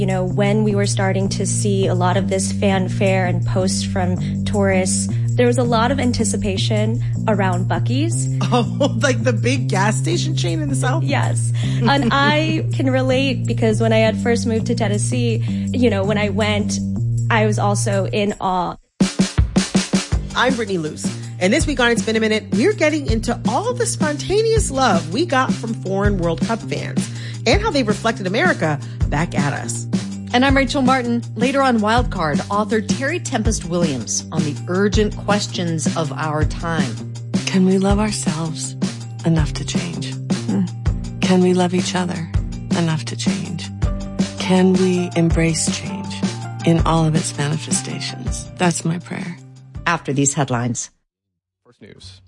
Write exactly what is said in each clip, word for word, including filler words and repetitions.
You know, when we were starting to see a lot of this fanfare and posts from tourists, there was a lot of anticipation around Buc-ee's. Oh, like the big gas station chain in the South? Yes. And I can relate because when I had first moved to Tennessee, you know, when I went, I was also in awe. I'm Brittany Luce. And this week on It's Been a Minute, we're getting into all the spontaneous love we got from foreign World Cup fans and how they reflected America back at us. And I'm Rachel Martin. Later on Wildcard, author Terry Tempest Williams on the urgent questions of our time. Can we love ourselves enough to change? Hmm. Can we love each other enough to change? Can we embrace change in all of its manifestations? That's my prayer. After these headlines. First News.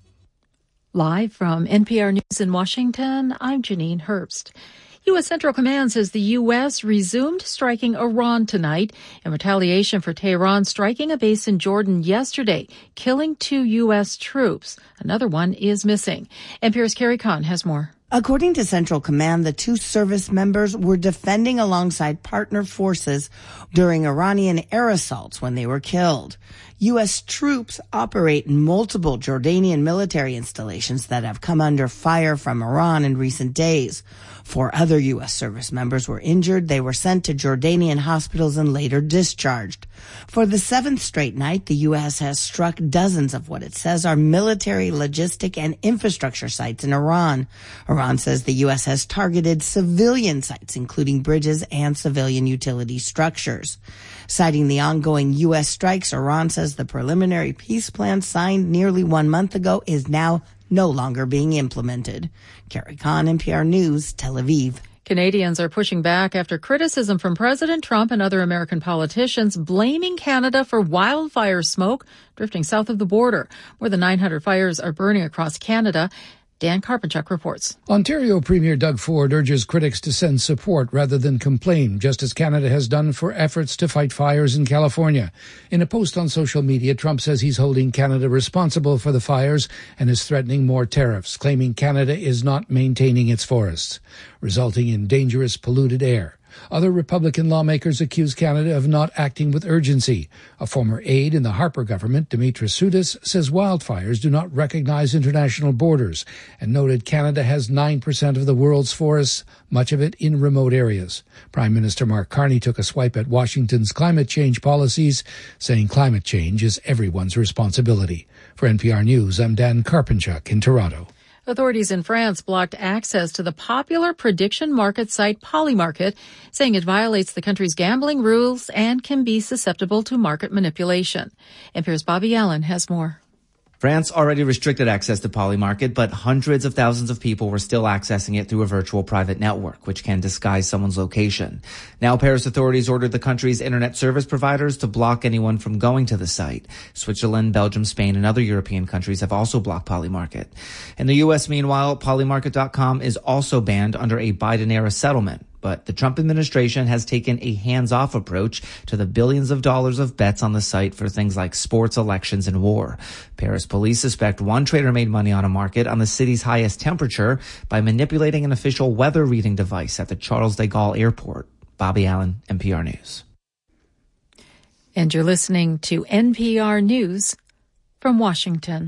Live from N P R News in Washington, I'm Janine Herbst. U S. Central Command says the U S resumed striking Iran tonight in retaliation for Tehran striking a base in Jordan yesterday, killing two U S troops. Another one is missing. N P R's Carrie Kahn has more. According to Central Command, the two service members were defending alongside partner forces during Iranian air assaults when they were killed. U S troops operate in multiple Jordanian military installations that have come under fire from Iran in recent days. Four other U S service members were injured. They were sent to Jordanian hospitals and later discharged. For the seventh straight night, the U S has struck dozens of what it says are military, logistic, and infrastructure sites in Iran. Iran says the U S has targeted civilian sites, including bridges and civilian utility structures. Citing the ongoing U S strikes, Iran says the preliminary peace plan signed nearly one month ago is now no longer being implemented. Carrie Kahn, N P R News, Tel Aviv. Canadians are pushing back after criticism from President Trump and other American politicians blaming Canada for wildfire smoke drifting south of the border. More than nine hundred fires are burning across Canada. Dan Karpenchuk reports. Ontario Premier Doug Ford urges critics to send support rather than complain, just as Canada has done for efforts to fight fires in California. In a post on social media, Trump says he's holding Canada responsible for the fires and is threatening more tariffs, claiming Canada is not maintaining its forests, resulting in dangerous polluted air. Other Republican lawmakers accuse Canada of not acting with urgency. A former aide in the Harper government, Dimitris Soudis, says wildfires do not recognize international borders and noted Canada has nine percent of the world's forests, much of it in remote areas. Prime Minister Mark Carney took a swipe at Washington's climate change policies, saying climate change is everyone's responsibility. For N P R News, I'm Dan Karpenchuk in Toronto. Authorities in France blocked access to the popular prediction market site Polymarket, saying it violates the country's gambling rules and can be susceptible to market manipulation. N P R's Bobby Allen has more. France already restricted access to Polymarket, but hundreds of thousands of people were still accessing it through a virtual private network, which can disguise someone's location. Now, Paris authorities ordered the country's internet service providers to block anyone from going to the site. Switzerland, Belgium, Spain, and other European countries have also blocked Polymarket. In the U S, meanwhile, Polymarket dot com is also banned under a Biden-era settlement. But the Trump administration has taken a hands-off approach to the billions of dollars of bets on the site for things like sports, elections, and war. Paris police suspect one trader made money on a market on the city's highest temperature by manipulating an official weather reading device at the Charles de Gaulle airport. Bobby Allen, N P R News. And you're listening to N P R News from Washington.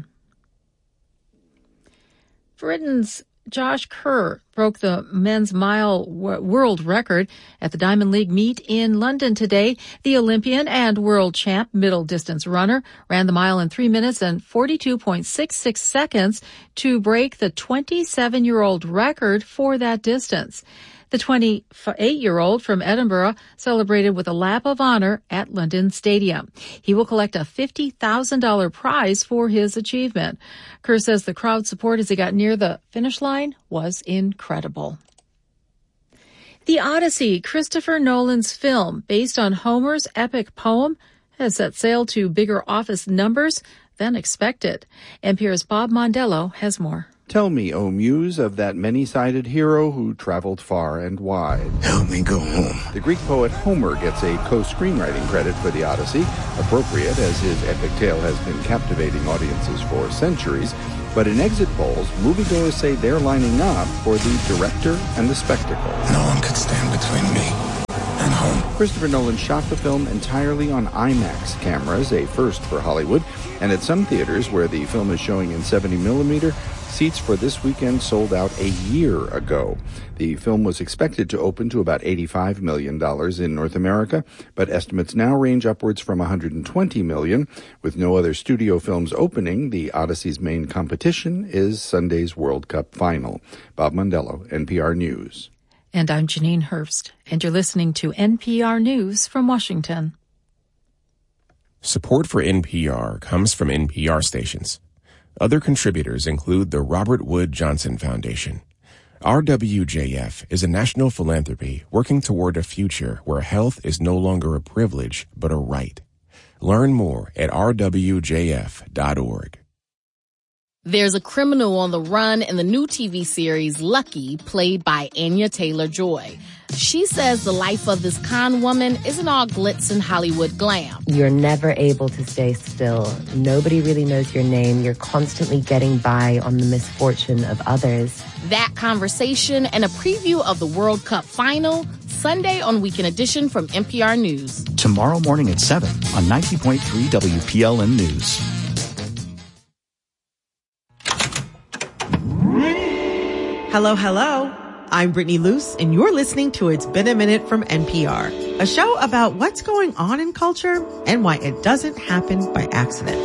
Britain's Josh Kerr broke the men's mile world record at the Diamond League meet in London today. The Olympian and world champ middle distance runner ran the mile in three minutes and forty-two point six six seconds to break the twenty-seven-year-old record for that distance. The twenty-eight-year-old from Edinburgh celebrated with a lap of honor at London Stadium. He will collect a fifty thousand dollars prize for his achievement. Kerr says the crowd support as he got near the finish line was incredible. The Odyssey, Christopher Nolan's film based on Homer's epic poem, has set sail to bigger office numbers than expected. N P R's Bob Mondello has more. Tell me, O Muse, of that many-sided hero who traveled far and wide. Help me go home. The Greek poet Homer gets a co-screenwriting credit for The Odyssey, appropriate as his epic tale has been captivating audiences for centuries. But in exit polls, moviegoers say they're lining up for the director and the spectacle. No one could stand between me and Homer. Christopher Nolan shot the film entirely on IMAX cameras, a first for Hollywood, and at some theaters where the film is showing in seventy millimeter, seats for this weekend sold out a year ago. The film was expected to open to about eighty-five million dollars in North America, but estimates now range upwards from one hundred twenty million dollars. With no other studio films opening, the Odyssey's main competition is Sunday's World Cup final. Bob Mondello, N P R News. And I'm Janine Hurst, and you're listening to N P R News from Washington. Support for N P R comes from N P R stations. Other contributors include the Robert Wood Johnson Foundation. R W J F is a national philanthropy working toward a future where health is no longer a privilege, but a right. Learn more at r w j f dot org. There's a criminal on the run in the new T V series Lucky, played by Anya Taylor-Joy. She says the life of this con woman isn't all glitz and Hollywood glam. You're never able to stay still. Nobody really knows your name. You're constantly getting by on the misfortune of others. That conversation and a preview of the World Cup final, Sunday on Weekend Edition from N P R News. Tomorrow morning at seven on ninety point three W P L N News. Hello, hello. I'm Brittany Luce, and you're listening to It's Been a Minute from N P R, a show about what's going on in culture and why it doesn't happen by accident.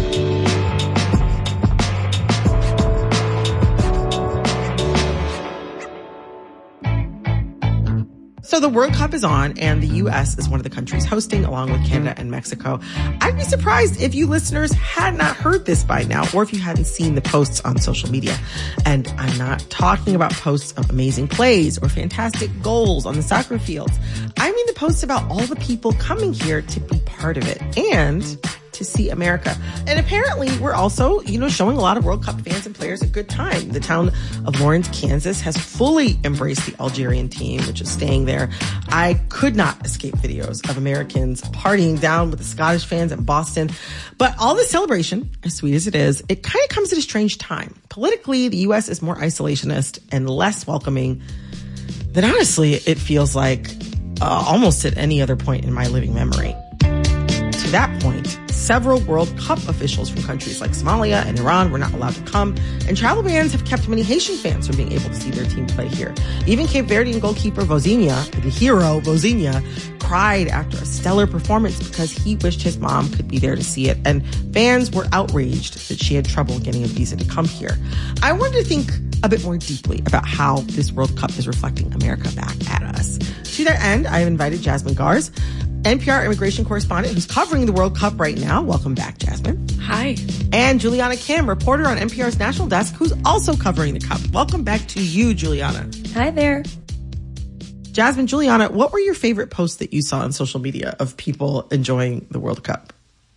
So the World Cup is on, and the U S is one of the countries hosting, along with Canada and Mexico. I'd be surprised if you listeners had not heard this by now, or if you hadn't seen the posts on social media. And I'm not talking about posts of amazing plays or fantastic goals on the soccer fields. I mean the posts about all the people coming here to be part of it and to see America. And apparently we're also, you know, showing a lot of World Cup fans and players a good time. The town of Lawrence, Kansas has fully embraced the Algerian team, which is staying there. I could not escape videos of Americans partying down with the Scottish fans in Boston. But all this celebration, as sweet as it is, it kind of comes at a strange time. Politically, the U S is more isolationist and less welcoming than honestly it feels like uh, almost at any other point in my living memory. To that point, several World Cup officials from countries like Somalia and Iran were not allowed to come, and travel bans have kept many Haitian fans from being able to see their team play here. Even Cape Verdean goalkeeper Vozinha, the hero Vozinha, cried after a stellar performance because he wished his mom could be there to see it, and fans were outraged that she had trouble getting a visa to come here. I wanted to think a bit more deeply about how this World Cup is reflecting America back at us. To that end, I have invited Jasmine Garz, N P R immigration correspondent who's covering the World Cup right now. Welcome back, Jasmine. Hi. And Juliana Kim, reporter on N P R's national desk, who's also covering the Cup. Welcome back to you, Juliana. Hi there. Jasmine, Juliana, what were your favorite posts that you saw on social media of people enjoying the World Cup?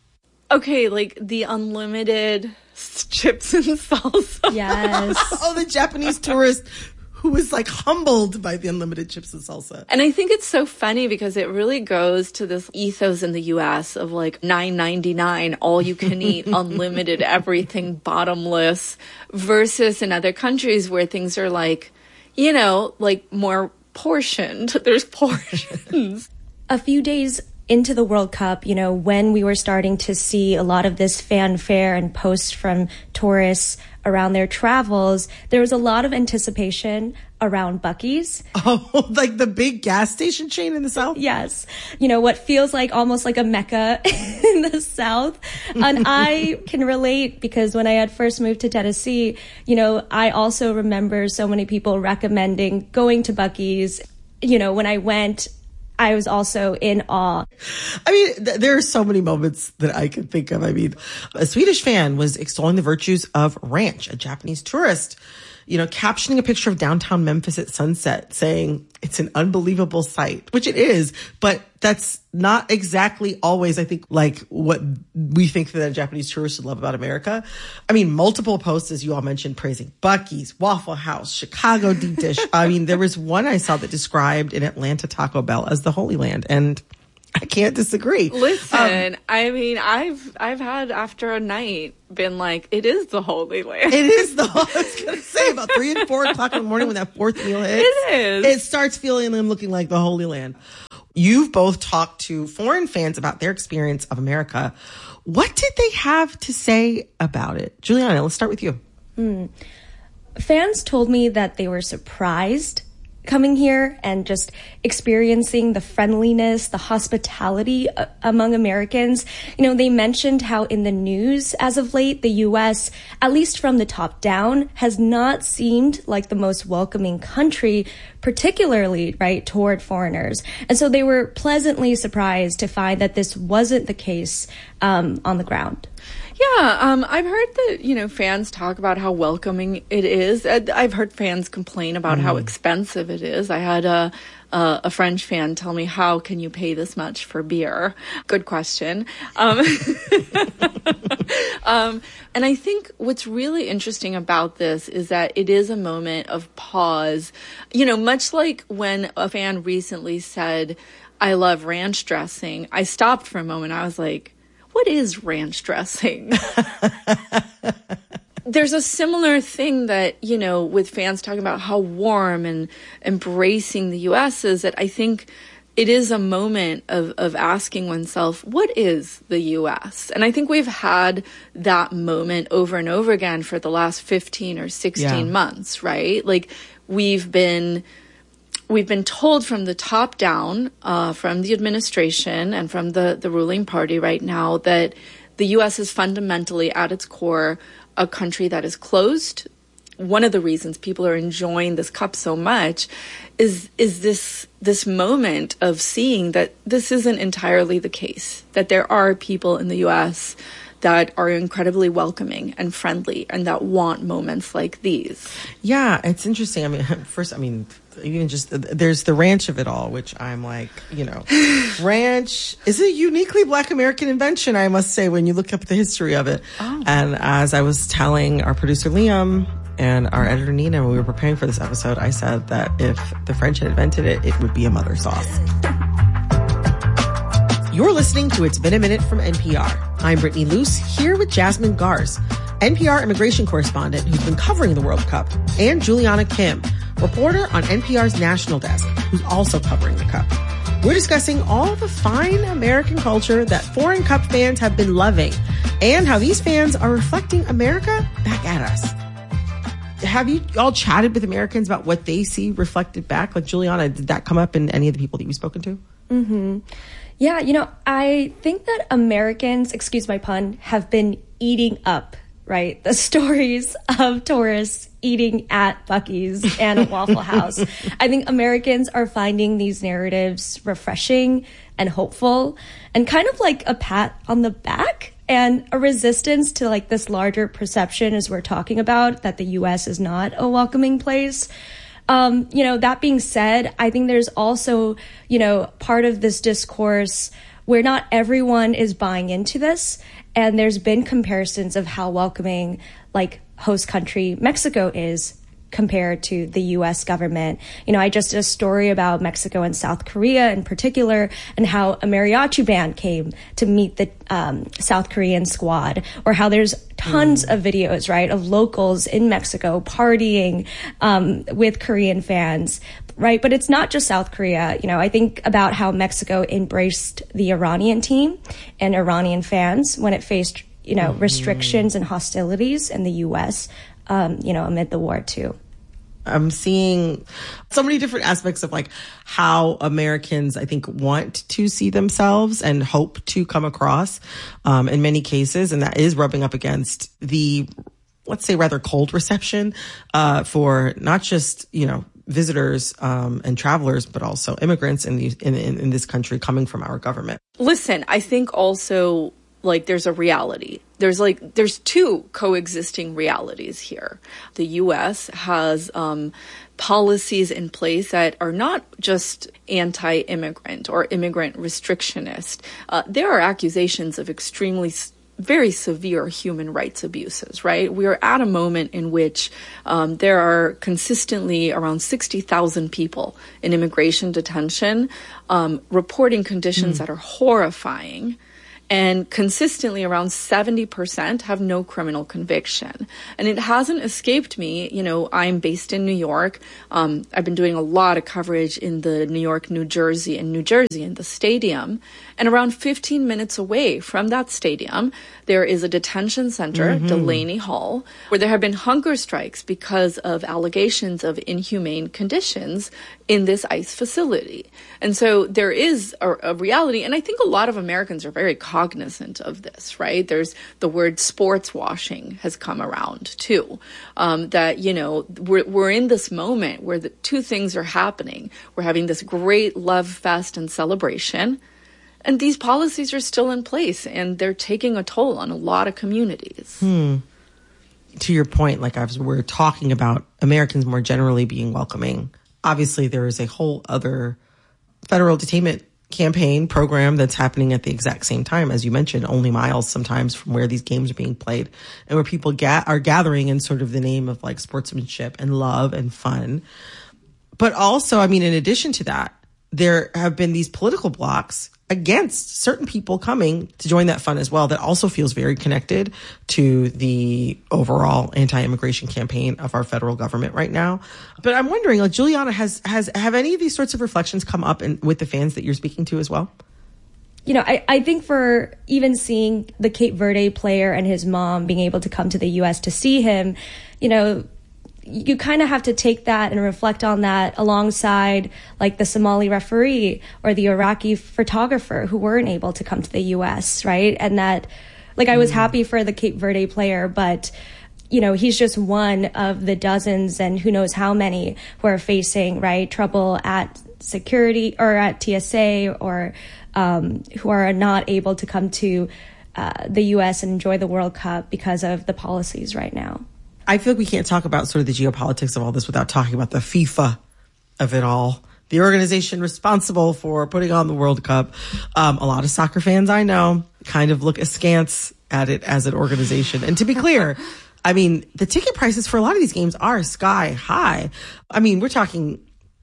Okay, like the unlimited chips and salsa. Yes. Oh, the Japanese tourist who was like humbled by the unlimited chips and salsa. And I think it's so funny because it really goes to this ethos in the U S of like nine ninety-nine, all you can eat, unlimited everything, bottomless, versus in other countries where things are like, you know, like more portioned. There's portions. A few days into the World Cup, you know, when we were starting to see a lot of this fanfare and posts from tourists around their travels, there was a lot of anticipation around Buc-ee's. Oh, like the big gas station chain in the South? Yes. You know, what feels like almost like a Mecca in the South. And I can relate because when I had first moved to Tennessee, you know, I also remember so many people recommending going to Buc-ee's. You know, when I went, I was also in awe. I mean, th- there are so many moments that I could think of. I mean, a Swedish fan was extolling the virtues of ranch, a Japanese tourist, you know, captioning a picture of downtown Memphis at sunset, saying it's an unbelievable sight, which it is, but that's not exactly always, I think, like what we think that a Japanese tourist would love about America. I mean, multiple posts, as you all mentioned, praising Buc-ee's, Waffle House, Chicago deep dish. I mean, there was one I saw that described an Atlanta Taco Bell as the Holy Land, and I can't disagree. Listen, um, I mean, I've I've had after a night been like, it is the Holy Land. It is the. I was gonna say about three and four o'clock in the morning when that fourth meal hits. It is. It starts feeling and looking like the Holy Land. You've both talked to foreign fans about their experience of America. What did they have to say about it? Juliana, let's start with you. Mm. Fans told me that they were surprised coming here and just experiencing the friendliness, the hospitality uh, among Americans. You know, they mentioned how in the news as of late, the U S, at least from the top down, has not seemed like the most welcoming country, particularly, right, toward foreigners. And so they were pleasantly surprised to find that this wasn't the case um, on the ground. Yeah, um, I've heard that, you know, fans talk about how welcoming it is. I've heard fans complain about mm. how expensive it is. I had a, a a French fan tell me, how can you pay this much for beer? Good question. Um, um, and I think what's really interesting about this is that it is a moment of pause. You know, much like when a fan recently said, I love ranch dressing, I stopped for a moment. I was like, what is ranch dressing? There's a similar thing that, you know, with fans talking about how warm and embracing the U S is, that I think it is a moment of, of asking oneself, what is the U S? And I think we've had that moment over and over again for the last fifteen or sixteen yeah. months, right? Like we've been... We've been told from the top down, uh, from the administration and from the, the ruling party right now, that the U S is fundamentally at its core a country that is closed. One of the reasons people are enjoying this cup so much is is this this moment of seeing that this isn't entirely the case, that there are people in the U S that are incredibly welcoming and friendly and that want moments like these. Yeah, it's interesting. I mean, first, I mean, even just there's the ranch of it all, which I'm like, you know, ranch is a uniquely Black American invention, I must say, when you look up the history of it. Oh. And as I was telling our producer Liam and our editor Nina when we were preparing for this episode, I said that if the French had invented it, it would be a mother sauce. You're listening to It's Been a Minute from N P R. I'm Brittany Luce, here with Jasmine Gars, N P R immigration correspondent who's been covering the World Cup, and Juliana Kim, reporter on N P R's national desk, who's also covering the Cup. We're discussing all the fine American culture that foreign Cup fans have been loving, and how these fans are reflecting America back at us. Have you all chatted with Americans about what they see reflected back? Like, Juliana, did that come up in any of the people that you've spoken to? Mm-hmm. Yeah, you know, I think that Americans, excuse my pun, have been eating up, right, the stories of tourists eating at Buc-ee's and at Waffle House. I think Americans are finding these narratives refreshing and hopeful and kind of like a pat on the back and a resistance to like this larger perception, as we're talking about, that the U S is not a welcoming place. Um, you know, that being said, I think there's also, you know, part of this discourse where not everyone is buying into this. And there's been comparisons of how welcoming, like, host country Mexico is compared to the U S government. You know, I just did a story about Mexico and South Korea in particular, and how a mariachi band came to meet the um, South Korean squad, or how there's tons mm. of videos, right, of locals in Mexico partying um, with Korean fans, right? But it's not just South Korea. You know, I think about how Mexico embraced the Iranian team and Iranian fans when it faced, you know, mm. restrictions and hostilities in the U S, Um, you know, amid the war, too. I'm seeing so many different aspects of like how Americans, I think, want to see themselves and hope to come across um, in many cases. And that is rubbing up against the, let's say, rather cold reception uh, for not just, you know, visitors um, and travelers, but also immigrants in, the, in, in, in this country coming from our government. Listen, I think also, like, there's a reality. There's like, there's two coexisting realities here. The U S has um, policies in place that are not just anti-immigrant or immigrant restrictionist. Uh, there are accusations of extremely very severe human rights abuses, right? We are at a moment in which um, there are consistently around sixty thousand people in immigration detention, um, reporting conditions mm. that are horrifying. And consistently around seventy percent have no criminal conviction. And it hasn't escaped me. You know, I'm based in New York. Um, I've been doing a lot of coverage in the New York, New Jersey, and New Jersey in the stadium. And around fifteen minutes away from that stadium, there is a detention center, mm-hmm. Delaney Hall, where there have been hunger strikes because of allegations of inhumane conditions in this ICE facility. And so there is a, a reality, and I think a lot of Americans are very cognizant of this, right? There's the word sports washing has come around too. Um, that, you know, we're, we're in this moment where the two things are happening. We're having this great love fest and celebration, and these policies are still in place, and they're taking a toll on a lot of communities. Hmm. To your point, like I was, we're talking about Americans more generally being welcoming. Obviously, there is a whole other federal detainment campaign program that's happening at the exact same time, as you mentioned, only miles sometimes from where these games are being played, and where people ga- are gathering in sort of the name of like sportsmanship and love and fun. But also, I mean, in addition to that, there have been these political blocs against certain people coming to join that fun as well that also feels very connected to the overall anti-immigration campaign of our federal government right now. But I'm wondering, like, Juliana, has has have any of these sorts of reflections come up in, with the fans that you're speaking to as well? You know, I, I think for even seeing the Cape Verde player and his mom being able to come to the U S to see him, you know, you kind of have to take that and reflect on that alongside like the Somali referee or the Iraqi photographer who weren't able to come to the U S, right? And that, like, I was happy for the Cape Verde player, but, you know, he's just one of the dozens and who knows how many who are facing, right, trouble at security or at T S A or um, who are not able to come to uh, the U S and enjoy the World Cup because of the policies right now. I feel like we can't talk about sort of the geopolitics of all this without talking about the FIFA of it all, the organization responsible for putting on the World Cup. Um, a lot of soccer fans I know kind of look askance at it as an organization. And to be clear, I mean, the ticket prices for a lot of these games are sky high. I mean, we're talking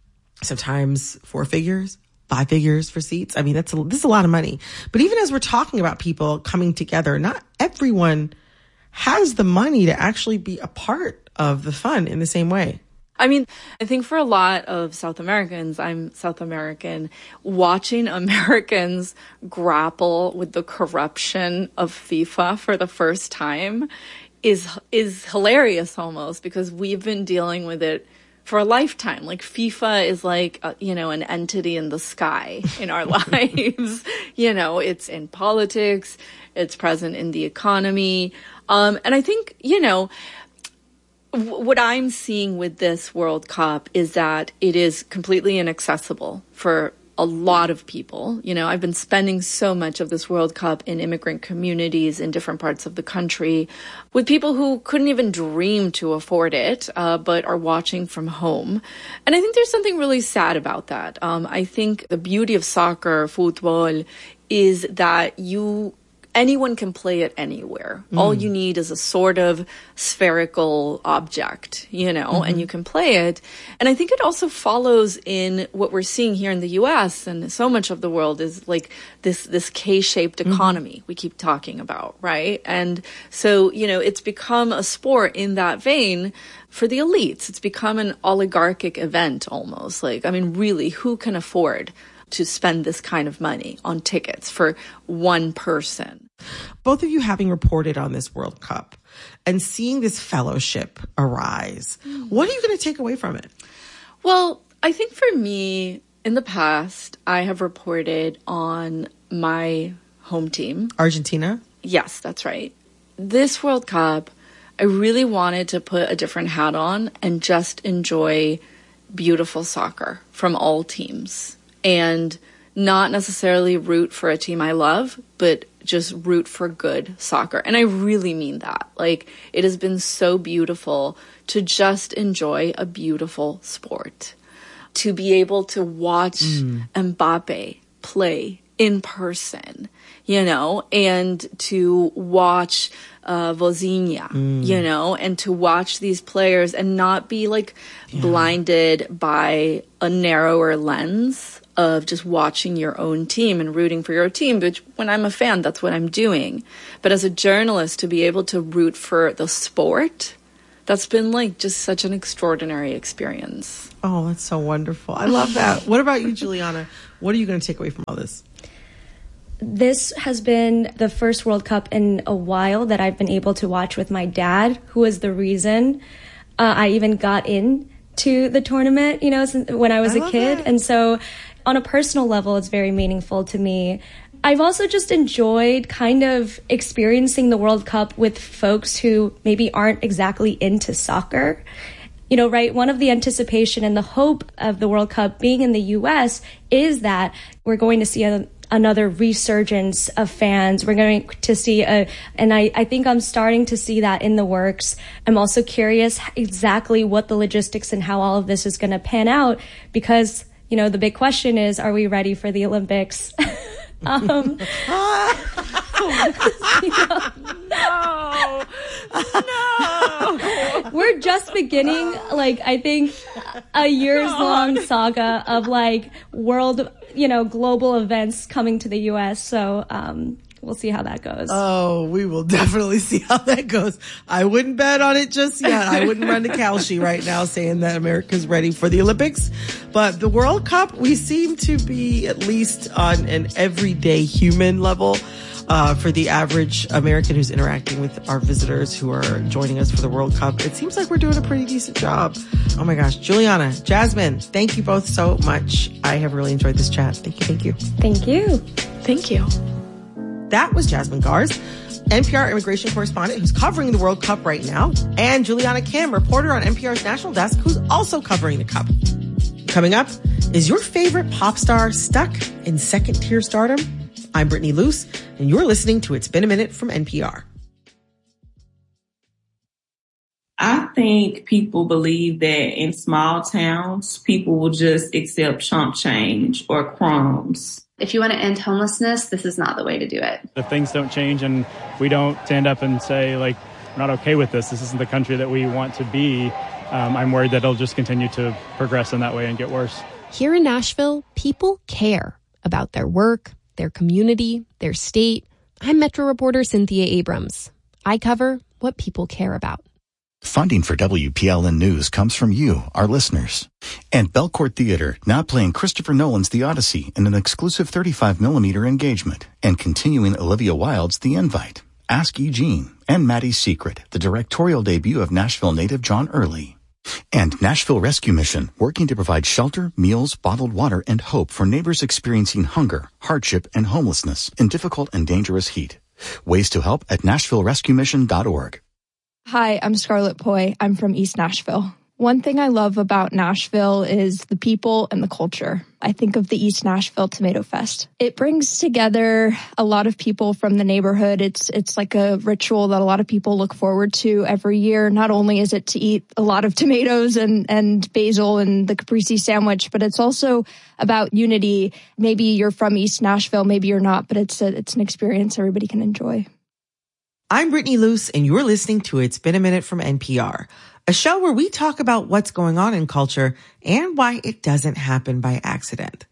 sometimes four figures, five figures for seats. I mean, that's a, this is a lot of money. But even as we're talking about people coming together, not everyone has the money to actually be a part of the fun in the same way. I mean, I think for a lot of South Americans, I'm South American, watching Americans grapple with the corruption of FIFA for the first time is is hilarious almost, because we've been dealing with it for a lifetime. Like, FIFA is like, a, you know, an entity in the sky in our lives. You know, it's in politics, it's present in the economy. Um, and I think, you know, w- what I'm seeing with this World Cup is that it is completely inaccessible for a lot of people. You know, I've been spending so much of this World Cup in immigrant communities in different parts of the country with people who couldn't even dream to afford it, uh, but are watching from home. And I think there's something really sad about that. Um, I think the beauty of soccer, football, is that you anyone can play it anywhere. Mm. All you need is a sort of spherical object, you know, mm-hmm. and you can play it. And I think it also follows in what we're seeing here in the U S and so much of the world is like this, this K-shaped economy mm-hmm. we keep talking about, right? And so, you know, it's become a sport in that vein for the elites. It's become an oligarchic event almost. Like, I mean, really, who can afford to spend this kind of money on tickets for one person? Both of you having reported on this World Cup and seeing this fellowship arise, mm. what are you going to take away from it? Well, I think for me, in the past, I have reported on my home team. Argentina? Yes, that's right. This World Cup, I really wanted to put a different hat on and just enjoy beautiful soccer from all teams. And not necessarily root for a team I love, but just root for good soccer. And I really mean that. Like, it has been so beautiful to just enjoy a beautiful sport. To be able to watch mm. Mbappe play in person, you know, and to watch uh, Vozinha, mm. you know, and to watch these players and not be like yeah. blinded by a narrower lens of just watching your own team and rooting for your team. But when I'm a fan, that's what I'm doing. But as a journalist, to be able to root for the sport, that's been like just such an extraordinary experience. Oh, that's so wonderful. I love that. What about you, Juliana? What are you going to take away from all this? This has been the first World Cup in a while that I've been able to watch with my dad, who was the reason uh, I even got into the tournament, you know, when I was I a kid. That. And so on a personal level, it's very meaningful to me. I've also just enjoyed kind of experiencing the World Cup with folks who maybe aren't exactly into soccer. You know, right, one of the anticipation and the hope of the World Cup being in the U S is that we're going to see a, another resurgence of fans. We're going to see a, and I, I think I'm starting to see that in the works. I'm also curious exactly what the logistics and how all of this is going to pan out, because, you know, the big question is, are we ready for the Olympics? um, you know, no, no. We're just beginning, like, I think a years long saga of like world, you know, global events coming to the U S. So, um, we'll see how that goes. Oh, we will definitely see how that goes. I wouldn't bet on it just yet. I wouldn't run to Kalshi right now saying that America's ready for the Olympics. But the World Cup, we seem to be at least on an everyday human level. Uh, for the average American who's interacting with our visitors who are joining us for the World Cup, it seems like we're doing a pretty decent job. Oh my gosh. Juliana, Jasmine, thank you both so much. I have really enjoyed this chat. Thank you. Thank you. Thank you. Thank you. That was Jasmine Garz, N P R immigration correspondent who's covering the World Cup right now, and Juliana Kim, reporter on N P R's National Desk, who's also covering the Cup. Coming up, is your favorite pop star stuck in second-tier stardom? I'm Brittany Luce, and you're listening to It's Been a Minute from N P R. I think people believe that in small towns, people will just accept chump change or crumbs. If you want to end homelessness, this is not the way to do it. If things don't change and we don't stand up and say, like, we're not okay with this, this isn't the country that we want to be, um, I'm worried that it'll just continue to progress in that way and get worse. Here in Nashville, people care about their work, their community, their state. I'm Metro reporter Cynthia Abrams. I cover what people care about. Funding for W P L N News comes from you, our listeners. And Belcourt Theater, now playing Christopher Nolan's The Odyssey in an exclusive thirty-five millimeter engagement, and continuing Olivia Wilde's The Invite, Ask Eugene, and Maddie's Secret, the directorial debut of Nashville native John Early. And Nashville Rescue Mission, working to provide shelter, meals, bottled water, and hope for neighbors experiencing hunger, hardship, and homelessness in difficult and dangerous heat. Ways to help at nashville rescue mission dot org. Hi, I'm Scarlett Poi. I'm from East Nashville. One thing I love about Nashville is the people and the culture. I think of the East Nashville Tomato Fest. It brings together a lot of people from the neighborhood. It's it's like a ritual that a lot of people look forward to every year. Not only is it to eat a lot of tomatoes and, and basil and the caprese sandwich, but it's also about unity. Maybe you're from East Nashville, maybe you're not, but it's a, it's an experience everybody can enjoy. I'm Brittany Luce, and you're listening to It's Been a Minute from N P R, a show where we talk about what's going on in culture and why it doesn't happen by accident.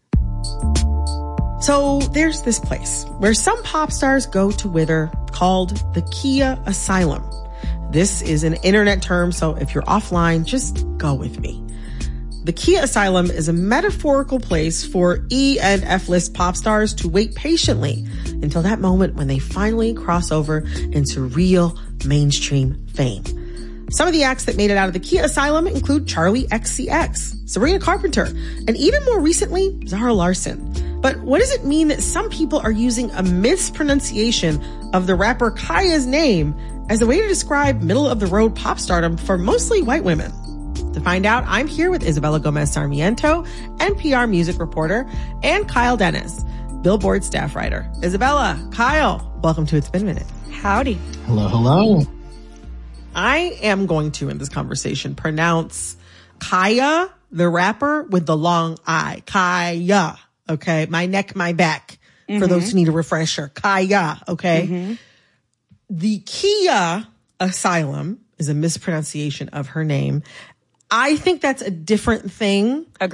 So there's this place where some pop stars go to wither called the Kia Asylum. This is an internet term, so if you're offline, just go with me. The Kia Asylum is a metaphorical place for E and F-list pop stars to wait patiently until that moment when they finally cross over into real mainstream fame. Some of the acts that made it out of the Kia Asylum include Charlie X C X, Sabrina Carpenter, and even more recently, Zara Larsson. But what does it mean that some people are using a mispronunciation of the rapper Kaya's name as a way to describe middle-of-the-road pop stardom for mostly white women? To find out, I'm here with Isabella Gomez Sarmiento, N P R music reporter, and Kyle Dennis, Billboard staff writer. Isabella, Kyle, welcome to It's Been a Minute. Howdy. Hello, hello. I am going to, in this conversation, pronounce Kaya, the rapper, with the long I. Kaya, okay? My neck, my back, mm-hmm. for those who need a refresher. Kaya, okay? Mm-hmm. The Kia Asylum is a mispronunciation of her name. I think that's a different thing. Agree.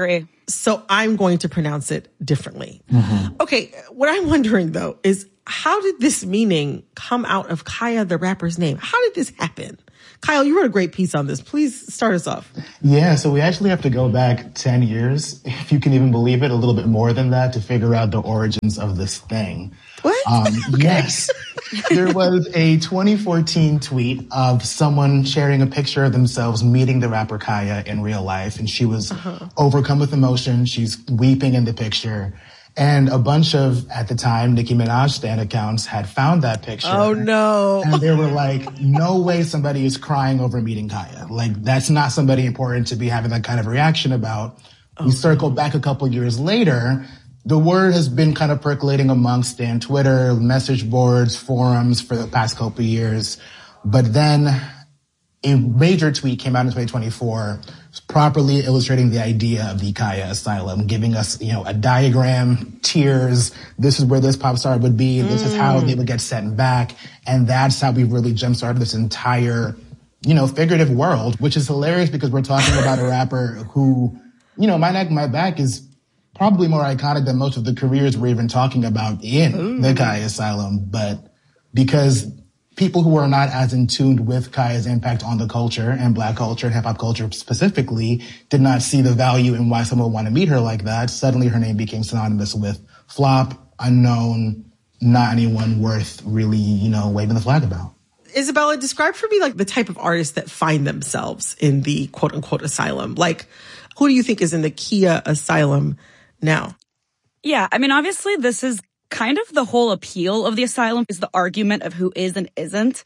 so I'm going to pronounce it differently. Mm-hmm. Okay, what I'm wondering, though, is how did this meaning come out of Kaya the rapper's name? How did this happen? Kyle, you wrote a great piece on this. Please start us off. Yeah, so we actually have to go back ten years, if you can even believe it, a little bit more than that, to figure out the origins of this thing. What? Um, yes. There was a twenty fourteen tweet of someone sharing a picture of themselves meeting the rapper Kaya in real life, and she was uh-huh. overcome with emotion. She's weeping in the picture. And a bunch of, at the time, Nicki Minaj stan accounts had found that picture. Oh, no. And they were like, no way somebody is crying over meeting Kaya. Like, that's not somebody important to be having that kind of reaction about. Oh. We circled back a couple years later. The word has been kind of percolating amongst stan Twitter, message boards, forums for the past couple of years. But then a major tweet came out in twenty twenty-four properly illustrating the idea of the Kaya Asylum, giving us, you know, a diagram, tiers. This is where this pop star would be. This mm. is how they would get sent back. And that's how we really jump-started this entire, you know, figurative world, which is hilarious because we're talking about a rapper who, you know, My Neck, My Back is probably more iconic than most of the careers we're even talking about in Ooh. the Kaya Asylum. But because people who are not as in tune with Kaya's impact on the culture and Black culture and hip-hop culture specifically did not see the value in why someone would want to meet her like that. Suddenly her name became synonymous with flop, unknown, not anyone worth really, you know, waving the flag about. Isabella, describe for me like the type of artists that find themselves in the quote-unquote asylum. Like, who do you think is in the Kia Asylum now? Yeah, I mean, obviously this is kind of the whole appeal of the asylum is the argument of who is and isn't.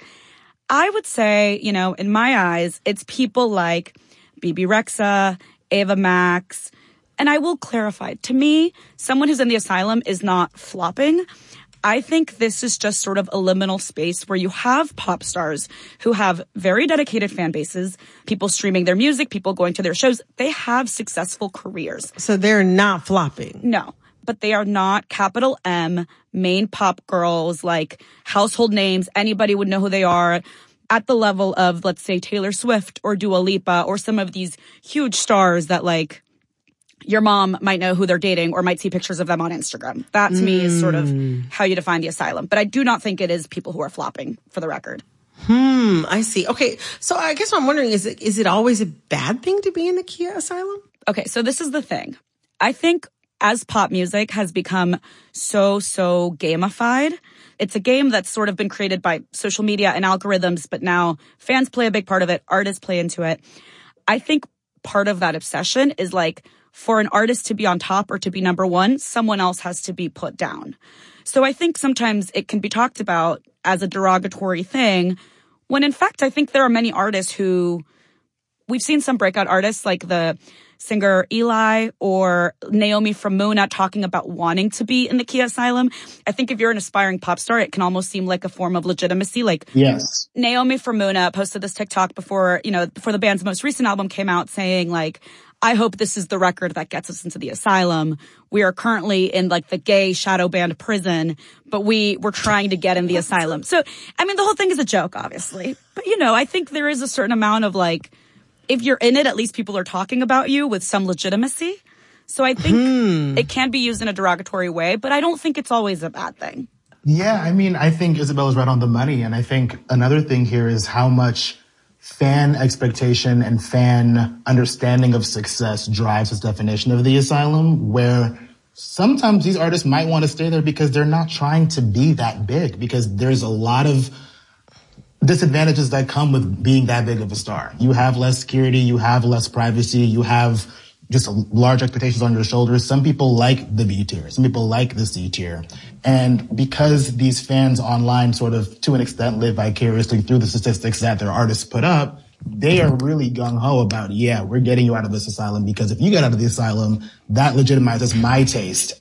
I would say, you know, in my eyes, it's people like B B Rexha, Ava Max. And I will clarify, to me, someone who's in the asylum is not flopping. I think this is just sort of a liminal space where you have pop stars who have very dedicated fan bases, people streaming their music, people going to their shows. They have successful careers. So they're not flopping? No. But they are not capital M, main pop girls, like household names. Anybody would know who they are at the level of, let's say, Taylor Swift or Dua Lipa or some of these huge stars that, like, your mom might know who they're dating or might see pictures of them on Instagram. That, to mm. me, is sort of how you define the asylum. But I do not think it is people who are flopping, for the record. Hmm, I see. Okay, so I guess what I'm wondering is, is it always a bad thing to be in the Kia Asylum? Okay, so this is the thing. I think as pop music has become so, so gamified, it's a game that's sort of been created by social media and algorithms, but now fans play a big part of it, artists play into it. I think part of that obsession is like, for an artist to be on top or to be number one, someone else has to be put down. So I think sometimes it can be talked about as a derogatory thing, when in fact I think there are many artists who, we've seen some breakout artists like the singer Eli or Naomi from Muna talking about wanting to be in the Kia Asylum. I think if you're an aspiring pop star, it can almost seem like a form of legitimacy. Like yes. Naomi from Muna posted this TikTok before, you know, before the band's most recent album came out saying like, I hope this is the record that gets us into the asylum. We are currently in like the gay shadow banned prison, but we were trying to get in the asylum. So, I mean, the whole thing is a joke, obviously. But, you know, I think there is a certain amount of like, if you're in it, at least people are talking about you with some legitimacy. So I think hmm. it can be used in a derogatory way, but I don't think it's always a bad thing. Yeah, I mean, I think Isabella's right on the money. And I think another thing here is how much fan expectation and fan understanding of success drives this definition of the asylum, where sometimes these artists might want to stay there because they're not trying to be that big, because there's a lot of disadvantages that come with being that big of a star. You have less security, you have less privacy, you have just large expectations on your shoulders. Some people like the B tier, some people like the C tier. And because these fans online sort of, to an extent, live vicariously through the statistics that their artists put up, they are really gung-ho about, yeah, we're getting you out of this asylum, because if you get out of the asylum, that legitimizes my taste.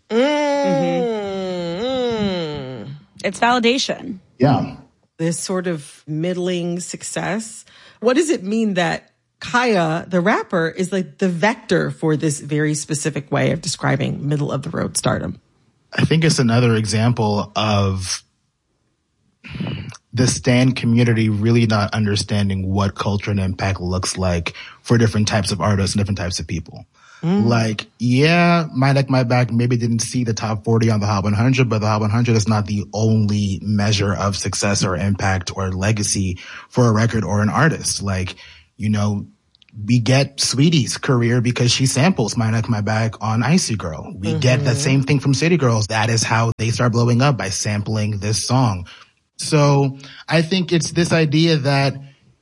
Mm-hmm. It's validation. Yeah. This sort of middling success. What does it mean that Kaya, the rapper, is like the vector for this very specific way of describing middle of the road stardom? I think it's another example of the stan community really not understanding what culture and impact looks like for different types of artists and different types of people. Mm. Like, yeah, My Neck, My Back maybe didn't see the top forty on the Hot one hundred, but the Hot one hundred is not the only measure of success or impact or legacy for a record or an artist. Like, you know, we get Sweetie's career because she samples My Neck, My Back on Icy Girl. We mm-hmm. get that same thing from City Girls. That is how they start blowing up, by sampling this song. So I think it's this idea that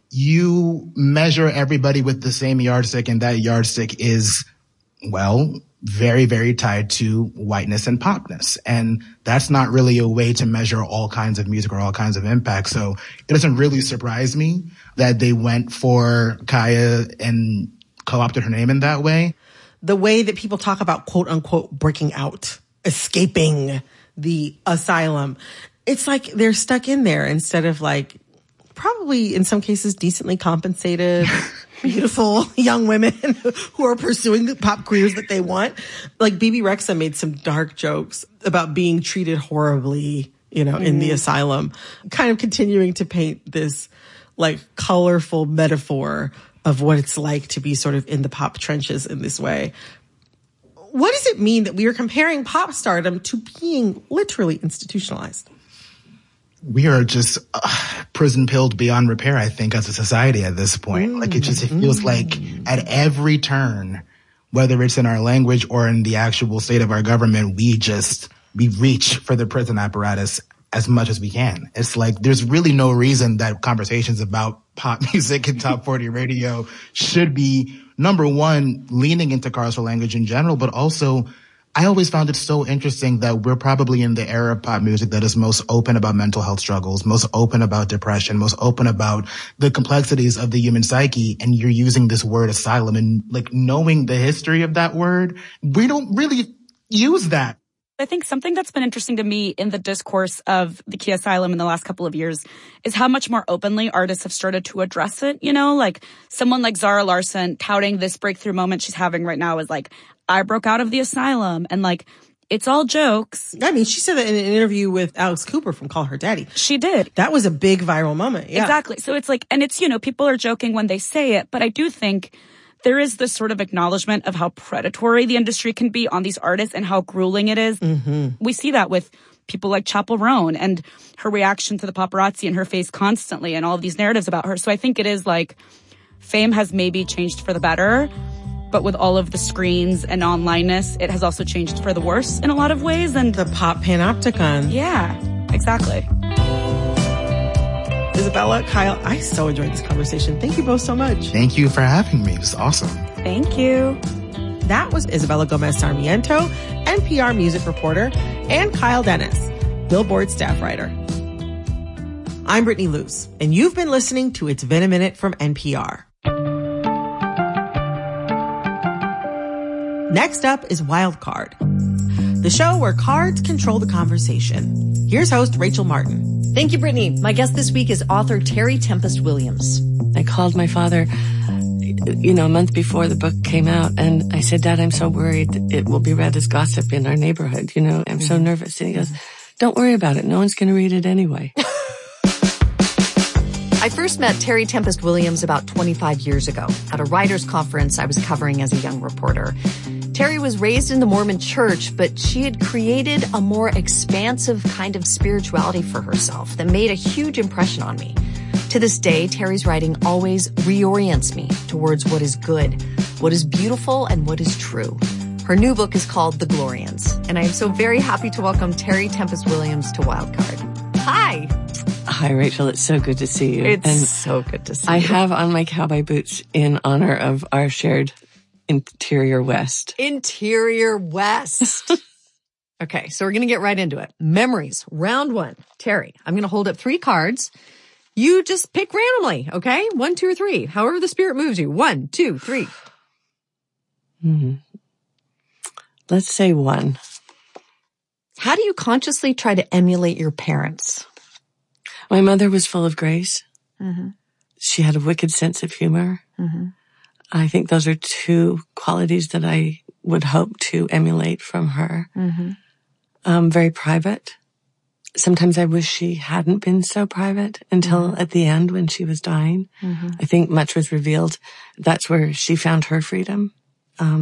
you measure everybody with the same yardstick, and that yardstick is, well, very, very tied to whiteness and popness. And that's not really a way to measure all kinds of music or all kinds of impact. So it doesn't really surprise me that they went for Kaya and co-opted her name in that way. The way that people talk about quote unquote breaking out, escaping the asylum, it's like they're stuck in there instead of like probably in some cases decently compensated, beautiful young women who are pursuing the pop careers that they want. Like Bebe Rexha made some dark jokes about being treated horribly, you know, mm. in the asylum, kind of continuing to paint this like colorful metaphor of what it's like to be sort of in the pop trenches in this way. What does it mean that we are comparing pop stardom to being literally institutionalized? We are just uh, prison pilled beyond repair, I think, as a society at this point. Mm, like it just, it feels mm. like at every turn, whether it's in our language or in the actual state of our government, we just, we reach for the prison apparatus as much as we can. It's like, there's really no reason that conversations about pop music and top forty radio should be, number one, leaning into cars for language in general, but also, I always found it so interesting that we're probably in the era of pop music that is most open about mental health struggles, most open about depression, most open about the complexities of the human psyche. And you're using this word asylum, and like knowing the history of that word, we don't really use that. I think something that's been interesting to me in the discourse of the Key Asylum in the last couple of years is how much more openly artists have started to address it. You know, like someone like Zara Larsson touting this breakthrough moment she's having right now is like, I broke out of the asylum, and like, it's all jokes. I mean, she said that in an interview with Alex Cooper from Call Her Daddy. She did. That was a big viral moment. Yeah. Exactly. So it's like, and it's, you know, people are joking when they say it, but I do think there is this sort of acknowledgement of how predatory the industry can be on these artists and how grueling it is. Mm-hmm. We see that with people like Chappell Roan and her reaction to the paparazzi in her face constantly and all of these narratives about her. So I think it is like fame has maybe changed for the better, but with all of the screens and onlineness, it has also changed for the worse in a lot of ways. And the pop panopticon. Yeah, exactly. Isabella, Kyle, I so enjoyed this conversation. Thank you both so much. Thank you for having me. It was awesome. Thank you. That was Isabella Gomez Sarmiento, N P R music reporter, and Kyle Dennis, Billboard staff writer. I'm Brittany Luce, and you've been listening to It's Been a Minute from N P R. Next up is Wild Card, the show where cards control the conversation. Here's host Rachel Martin. Thank you, Brittany. My guest this week is author Terry Tempest Williams. I called my father, you know, a month before the book came out, and I said, Dad, I'm so worried it will be read as gossip in our neighborhood. You know, I'm so nervous. And he goes, don't worry about it. No one's going to read it anyway. I first met Terry Tempest Williams about twenty-five years ago at a writers' conference I was covering as a young reporter. Terry was raised in the Mormon church, but she had created a more expansive kind of spirituality for herself that made a huge impression on me. To this day, Terry's writing always reorients me towards what is good, what is beautiful, and what is true. Her new book is called The Glorians, and I am so very happy to welcome Terry Tempest Williams to Wildcard. Hi! Hi, Rachel. It's so good to see you. It's and so good to see I you. I have on my cowboy boots in honor of our shared Interior West. Interior West. Okay, so we're going to get right into it. Memories, round one. Terry, I'm going to hold up three cards. You just pick randomly, okay? One, two, or three. However the spirit moves you. One, two, three. Mm-hmm. Let's say one. How do you consciously try to emulate your parents? My mother was full of grace. Mm-hmm. She had a wicked sense of humor. Mm-hmm. I think those are two qualities that I would hope to emulate from her. Mm-hmm. Um, very private. Sometimes I wish she hadn't been so private until mm-hmm. at the end when she was dying. Mm-hmm. I think much was revealed. That's where she found her freedom. Um,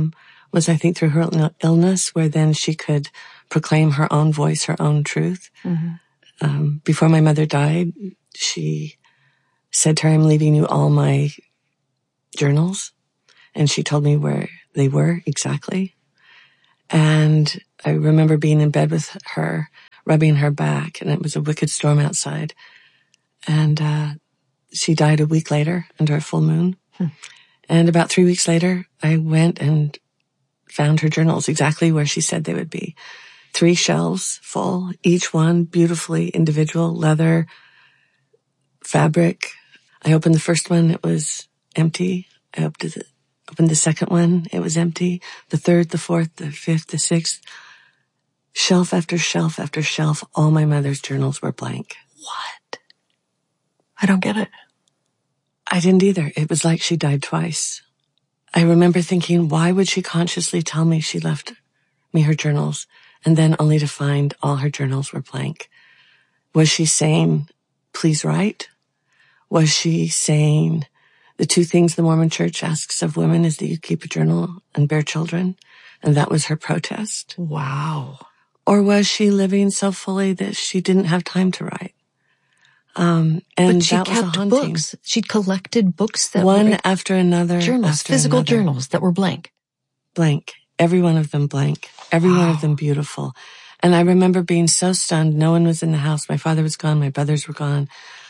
was, I think, through her illness, where then she could proclaim her own voice, her own truth. Mm-hmm. Um, before my mother died, she said to her, I'm leaving you all my journals. And she told me where they were exactly. And I remember being in bed with her, rubbing her back, and it was a wicked storm outside. And uh, she died a week later under a full moon. Hmm. And about three weeks later, I went and found her journals exactly where she said they would be. Three shelves full, each one beautifully individual, leather, fabric. I opened the first one, it was empty. I opened the, opened the second one, it was empty. The third, the fourth, the fifth, the sixth. Shelf after shelf after shelf, all my mother's journals were blank. What? I don't get it. I didn't either. It was like she died twice. I remember thinking, why would she consciously tell me she left me her journals, and then only to find all her journals were blank? Was she saying, please write? Was she saying, the two things the Mormon Church asks of women is that you keep a journal and bear children, and that was her protest? Wow. Or was she living so fully that she didn't have time to write? Um, and but she that kept was a haunting. books. She'd collected books that one were after another, journals, after physical another. journals that were blank. Blank. Every one of them blank. Every Wow. one of them beautiful. And I remember being so stunned. No one was in the house. My father was gone. My brothers were gone.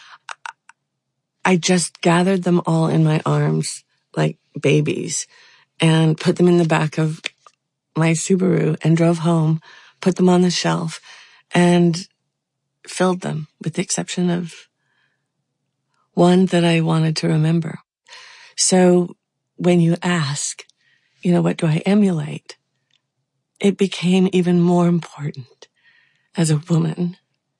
I just gathered them all in my arms like babies and put them in the back of my Subaru and drove home, put them on the shelf, and filled them, with the exception of one that I wanted to remember. So when you ask, you know, what do I emulate? It became even more important as a woman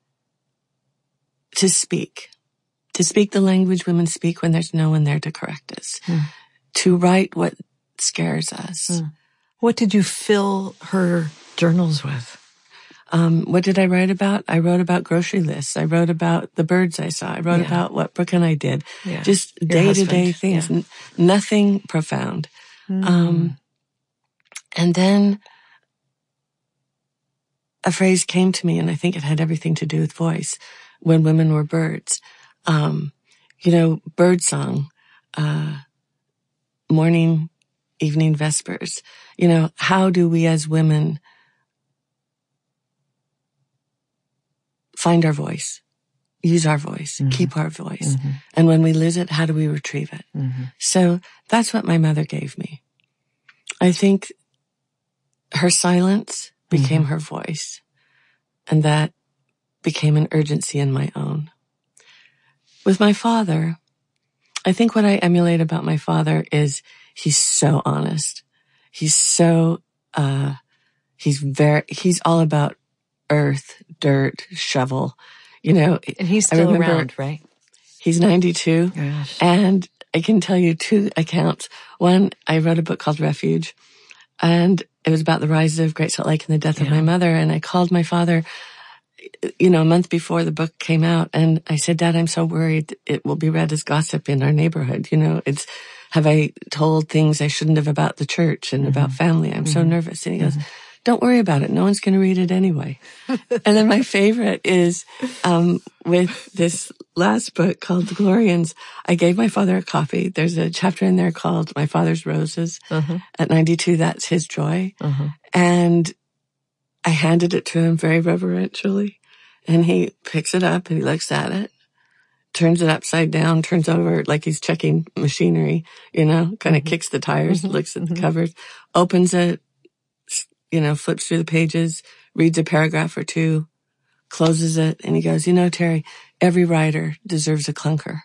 to speak, to speak the language women speak when there's no one there to correct us, Hmm. to write what scares us. Hmm. What did you fill her journals with? Um, what did I write about? I wrote about grocery lists. I wrote about the birds I saw. I wrote Yeah. about what Brooke and I did. Yeah. Just Your day-to-day husband. things. Yeah. N- nothing profound. Mm. Um, and then a phrase came to me, and I think it had everything to do with voice, when women were birds. Um, you know, bird song, uh, morning, evening, vespers. You know, how do we as women find our voice, use our voice, Mm-hmm. keep our voice? Mm-hmm. And when we lose it, how do we retrieve it? Mm-hmm. So that's what my mother gave me. I think her silence became Mm-hmm. her voice, and that became an urgency in my own. With my father, I think what I emulate about my father is he's so honest. He's so, uh, he's very, he's all about earth, dirt, shovel, you know. And he's I still remember around, right? He's ninety-two. Gosh. And I can tell you two accounts. One, I wrote a book called Refuge, and it was about the rise of Great Salt Lake and the death Yeah. of my mother. And I called my father, you know, a month before the book came out. And I said, Dad, I'm so worried it will be read as gossip in our neighborhood. You know, it's, have I told things I shouldn't have about the church and mm-hmm. about family? I'm mm-hmm. so nervous. And he goes, don't worry about it. No one's going to read it anyway. And then my favorite is, um, with this last book called The Glorians, I gave my father a copy. There's a chapter in there called My Father's Roses. Uh-huh. At ninety-two, that's his joy. Uh-huh. And I handed it to him very reverentially, and he picks it up and he looks at it, turns it upside down, turns over like he's checking machinery, you know, kind of mm-hmm. kicks the tires, mm-hmm. looks at the mm-hmm. covers, opens it, you know, flips through the pages, reads a paragraph or two, closes it, and he goes, you know, Terry, every writer deserves a clunker.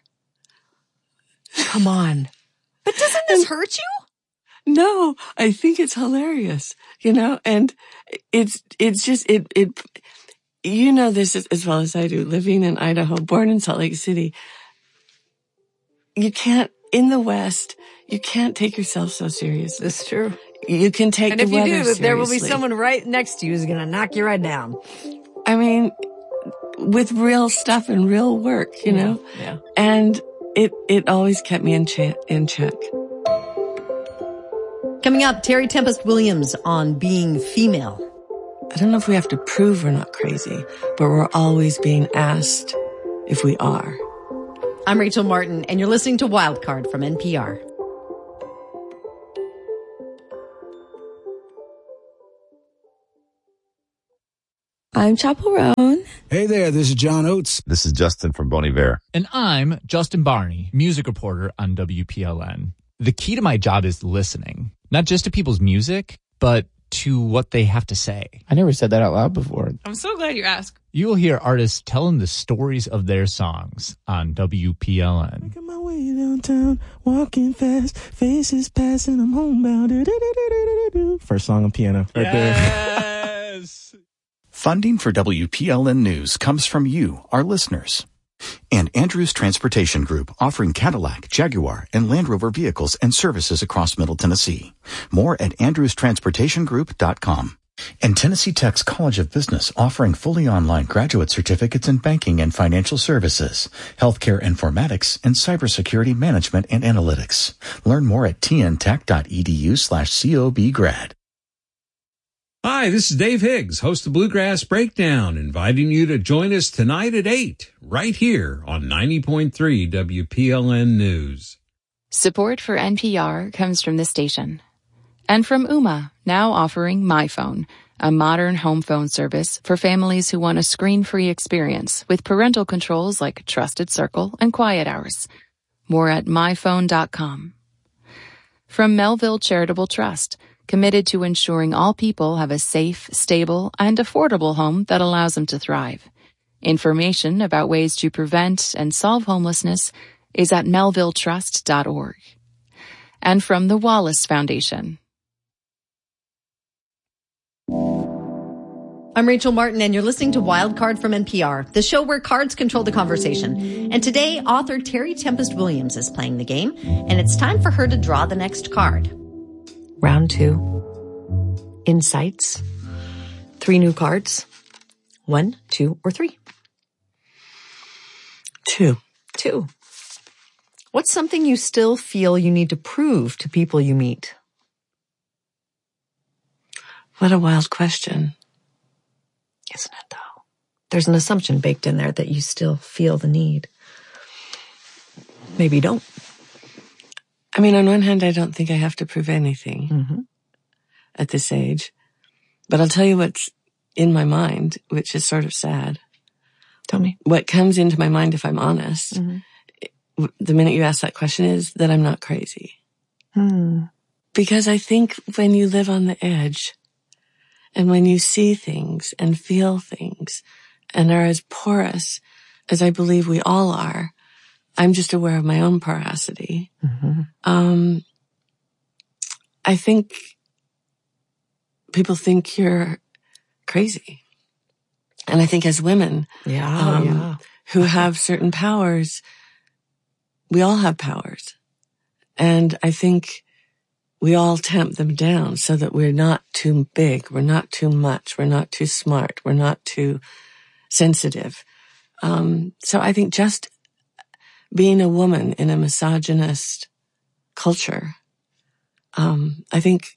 Come on. But doesn't this hurt you? No, I think it's hilarious, you know, and it's, it's just, it, it, you know this as, as well as I do, living in Idaho, born in Salt Lake City. You can't, in the West, you can't take yourself so seriously. It's true. You can take and the if you weather do, seriously. There will be someone right next to you who's going to knock you right down. I mean, with real stuff and real work, you yeah, know? Yeah. And it, it always kept me in, cha- in check. Coming up, Terry Tempest Williams on being female. I don't know if we have to prove we're not crazy, but we're always being asked if we are. I'm Rachel Martin, and you're listening to Wildcard from N P R. I'm Chaperone. Hey there, this is John Oates. This is Justin from Bon Iver. And I'm Justin Barney, music reporter on W P L N. The key to my job is listening, not just to people's music, but to what they have to say. I never said that out loud before. I'm so glad you asked. You will hear artists telling the stories of their songs on W P L N. Making my way downtown, walking fast, faces passing, I'm homebound. First song on piano right yes. there. Funding for W P L N News comes from you, our listeners. And Andrews Transportation Group, offering Cadillac, Jaguar, and Land Rover vehicles and services across Middle Tennessee. More at andrews transportation group dot com. And Tennessee Tech's College of Business, offering fully online graduate certificates in banking and financial services, healthcare informatics, and cybersecurity management and analytics. Learn more at t n tech dot e d u slash c o b grad. Hi, this is Dave Higgs, host of Bluegrass Breakdown, inviting you to join us tonight at eight, right here on ninety point three W P L N News. Support for N P R comes from this station. And from Ooma, now offering MyPhone, a modern home phone service for families who want a screen-free experience with parental controls like Trusted Circle and Quiet Hours. More at my phone dot com. From Melville Charitable Trust, committed to ensuring all people have a safe, stable, and affordable home that allows them to thrive. Information about ways to prevent and solve homelessness is at melville trust dot org. And from the Wallace Foundation. I'm Rachel Martin, and you're listening to Wildcard from N P R, the show where cards control the conversation. And today, author Terry Tempest Williams is playing the game, and it's time for her to draw the next card. Round two. Insights. Three new cards. One, two, or three. Two. Two. What's something you still feel you need to prove to people you meet? What a wild question. Isn't it, though? There's an assumption baked in there that you still feel the need. Maybe you don't. I mean, on one hand, I don't think I have to prove anything mm-hmm. at this age. But I'll tell you what's in my mind, which is sort of sad. Tell me. What comes into my mind, if I'm honest, mm-hmm. the minute you ask that question, is that I'm not crazy. Hmm. Because I think when you live on the edge, and when you see things and feel things and are as porous as I believe we all are, I'm just aware of my own porosity. Mm-hmm. Um, I think people think you're crazy. And I think as women, yeah, um, yeah. who have certain powers, we all have powers. And I think we all tamp them down so that we're not too big, we're not too much, we're not too smart, we're not too sensitive. Um, so I think just being a woman in a misogynist culture, um, I think,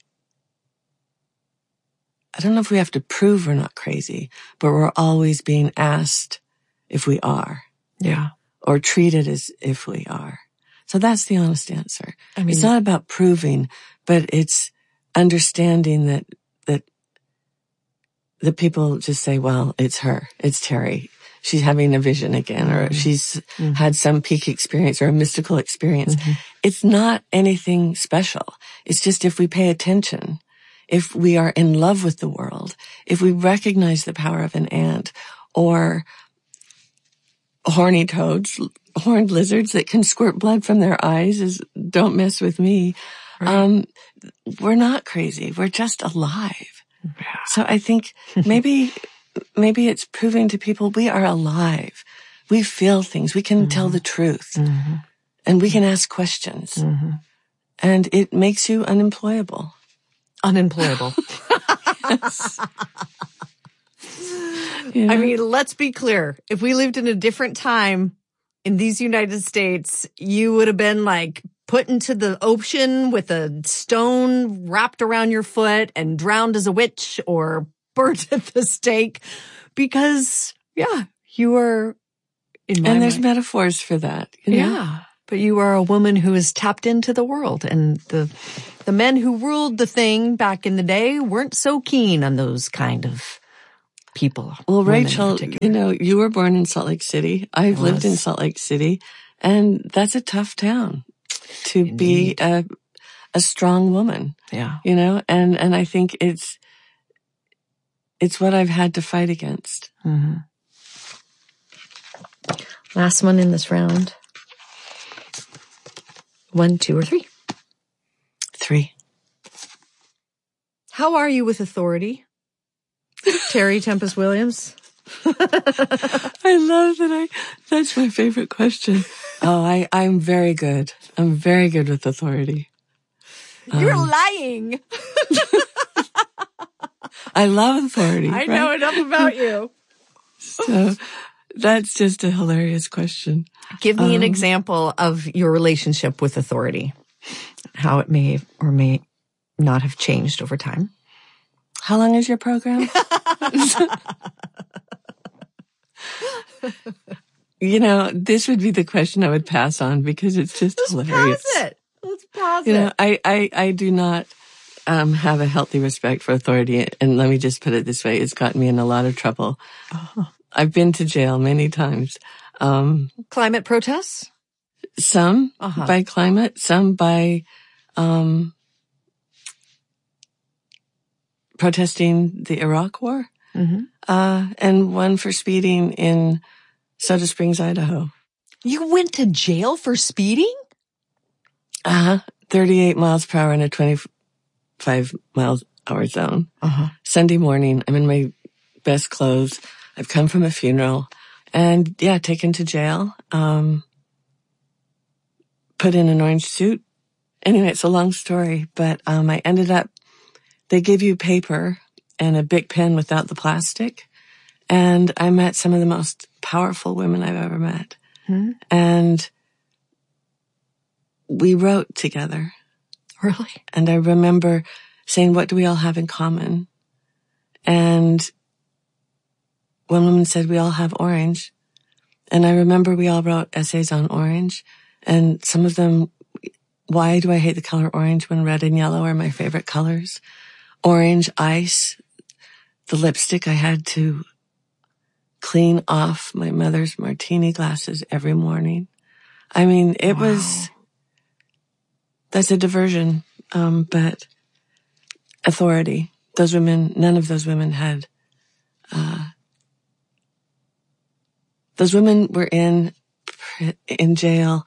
I don't know if we have to prove we're not crazy, but we're always being asked if we are. Yeah. Or treated as if we are. So that's the honest answer. I mean, it's not about proving, but it's understanding that, that, that people just say, well, it's her, it's Terry. She's having a vision again, or mm-hmm. she's mm-hmm. had some peak experience or a mystical experience. Mm-hmm. It's not anything special. It's just if we pay attention, if we are in love with the world, if we recognize the power of an ant or horny toads, horned lizards that can squirt blood from their eyes, is don't mess with me. Right. Um, we're not crazy. We're just alive. Yeah. So I think maybe, maybe it's proving to people we are alive. We feel things. We can mm-hmm. tell the truth mm-hmm. and we can ask questions mm-hmm. and it makes you unemployable. Unemployable. Yes. Yeah. I mean, let's be clear. If we lived in a different time in these United States, you would have been like put into the ocean with a stone wrapped around your foot and drowned as a witch or burnt at the stake because, yeah, you are in my And there's mind, metaphors for that. You know? Yeah. But you are a woman who is tapped into the world, and the the men who ruled the thing back in the day weren't so keen on those kind of people. Well, Rachel, you know, you were born in Salt Lake City. I've lived in Salt Lake City, and that's a tough town to Indeed. be a a strong woman. Yeah. You know, and and I think it's it's what I've had to fight against. Mm-hmm. Last one in this round. One, two, or three? Three. How are you with authority, Terry Tempest Williams? I love that. I that's my favorite question. Oh, I I'm very good. I'm very good with authority. You're um, lying. I love authority. I know right? enough about you. So that's just a hilarious question. Give me um, an example of your relationship with authority, how it may or may not have changed over time. How long is your program? You know, this would be the question I would pass on because it's just Let's hilarious. Let's pass it. Let's pause you it. know, I, I, I do not um, have a healthy respect for authority. And let me just put it this way. It's gotten me in a lot of trouble. Oh. I've been to jail many times. Um, climate protests? Some uh-huh. by climate, some by um, protesting the Iraq War, mm-hmm. uh, and one for speeding in Soda Springs, Idaho. You went to jail for speeding? Uh-huh. thirty-eight miles per hour in a twenty-five mile hour zone. Uh-huh. Sunday morning, I'm in my best clothes. I've come from a funeral and yeah, taken to jail, um, put in an orange suit. Anyway, it's a long story, but, um, I ended up, they give you paper and a Bic pen without the plastic. And I met some of the most powerful women I've ever met. Mm-hmm. And we wrote together. Really? And I remember saying, what do we all have in common? And one woman said, we all have orange. And I remember we all wrote essays on orange. And some of them, why do I hate the color orange when red and yellow are my favorite colors? Orange ice, the lipstick I had to clean off my mother's martini glasses every morning. I mean, it wow. was, that's a diversion. Um, but authority, those women, none of those women had, uh, those women were in, in jail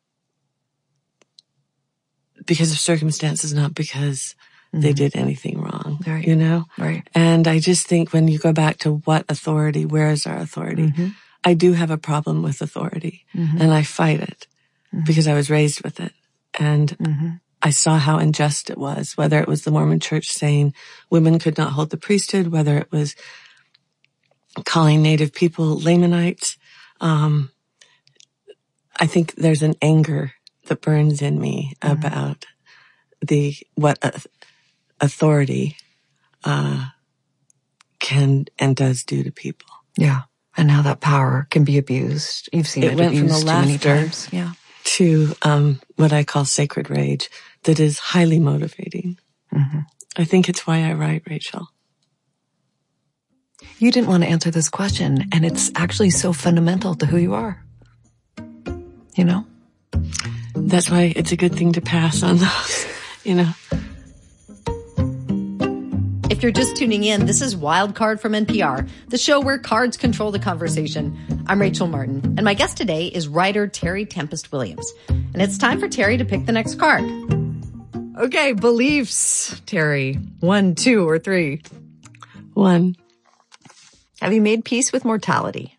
because of circumstances, not because mm-hmm. they did anything wrong, right. you know? Right. And I just think when you go back to what authority, where is our authority? Mm-hmm. I do have a problem with authority mm-hmm. and I fight it mm-hmm. because I was raised with it. And mm-hmm. I saw how unjust it was, whether it was the Mormon Church saying women could not hold the priesthood, whether it was calling Native people Lamanites. Um, I think there's an anger that burns in me mm-hmm. about the, what uh, authority, uh, can and does do to people. Yeah. And how that power can be abused. You've seen it, it went abused from the too many laughter times. Yeah. to, um, what I call sacred rage that is highly motivating. Mm-hmm. I think it's why I write, Rachel. You didn't want to answer this question, and it's actually so fundamental to who you are. You know? That's why it's a good thing to pass on those, you know. If you're just tuning in, this is Wild Card from N P R, the show where cards control the conversation. I'm Rachel Martin, and my guest today is writer Terry Tempest Williams. And it's time for Terry to pick the next card. Okay, beliefs, Terry. One, two, or three? One. Have you made peace with mortality?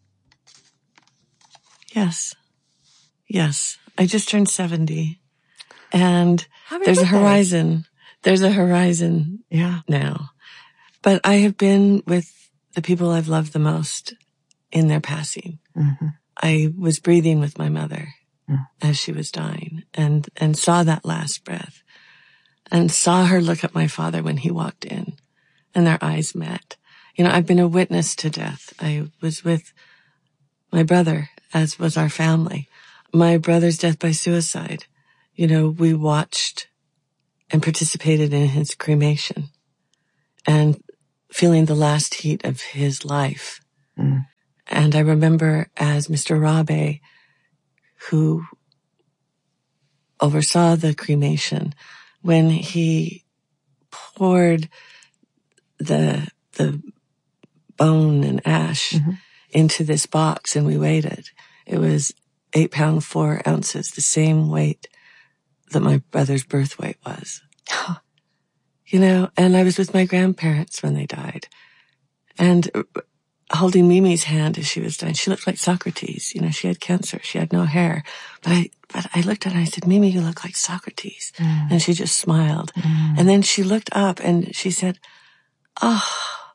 Yes. Yes. I just turned seventy. And Happy there's birthday. a horizon. There's a horizon yeah. now. But I have been with the people I've loved the most in their passing. Mm-hmm. I was breathing with my mother mm. as she was dying, and, and saw that last breath, and saw her look at my father when he walked in, and their eyes met. You know, I've been a witness to death. I was with my brother, as was our family. My brother's death by suicide. You know, we watched and participated in his cremation and feeling the last heat of his life. Mm. And I remember as Mister Rabe, who oversaw the cremation, when he poured the, the bone and ash mm-hmm. into this box and we weighed it. It was eight pound, four ounces, the same weight that my brother's birth weight was. You know, and I was with my grandparents when they died, and holding Mimi's hand as she was dying. She looked like Socrates. You know, she had cancer. She had no hair. But I, but I looked at her and I said, Mimi, you look like Socrates. Mm. And she just smiled. Mm. And then she looked up and she said, oh,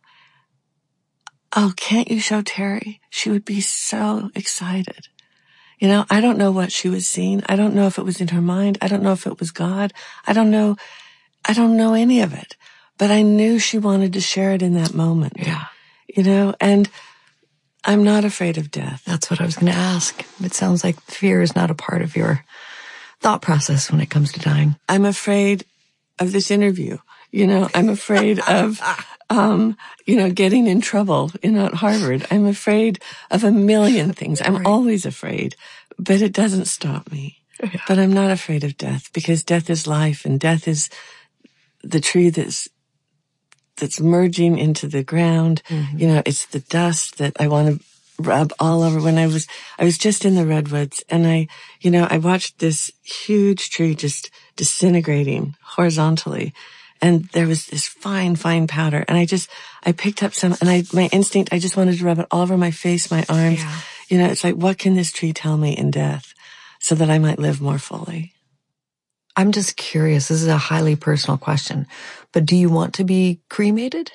oh, can't you show Terry? She would be so excited. You know, I don't know what she was seeing. I don't know if it was in her mind. I don't know if it was God. I don't know. I don't know any of it. But I knew she wanted to share it in that moment. Yeah. You know, and I'm not afraid of death. That's what I was going to ask. It sounds like fear is not a part of your thought process when it comes to dying. I'm afraid of this interview. You know, I'm afraid of, um, you know, getting in trouble, you know, at Harvard. I'm afraid of a million things. I'm right. always afraid, but it doesn't stop me. Yeah. But I'm not afraid of death, because death is life, and death is the tree that's that's merging into the ground. Mm-hmm. You know, it's the dust that I want to rub all over. When I was, I was just in the redwoods, and I, you know, I watched this huge tree just disintegrating horizontally. And there was this fine, fine powder. And I just, I picked up some, and I, my instinct, I just wanted to rub it all over my face, my arms. Yeah. You know, it's like, what can this tree tell me in death so that I might live more fully? I'm just curious. This is a highly personal question, but do you want to be cremated?